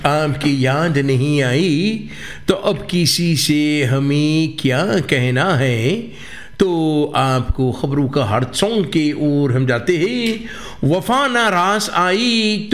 आपकी याद नहीं आई तो अब किसी से हमें क्या कहना है। तो आपको खबरों का हर सॉन्ग की ओर हम जाते हैं। वफा ना रास आई